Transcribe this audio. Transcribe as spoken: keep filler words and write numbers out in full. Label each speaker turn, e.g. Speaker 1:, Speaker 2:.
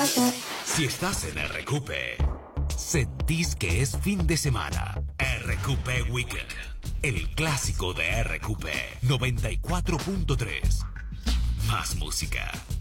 Speaker 1: Si estás en R Q P, sentís que es fin de semana. R Q P Weekend, el clásico de R Q P noventa y cuatro punto tres. Más música,